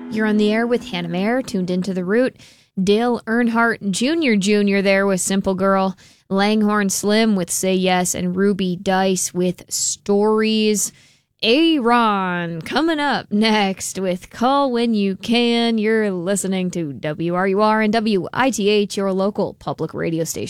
You're on the air with Hannah Mayer, tuned into The Root. Dale Earnhardt Jr. there with Simple Girl. Langhorne Slim with Say Yes, and Ruby Dice with Stories. Aaron coming up next with Call When You Can. You're listening to WRUR and WITH, your local public radio station.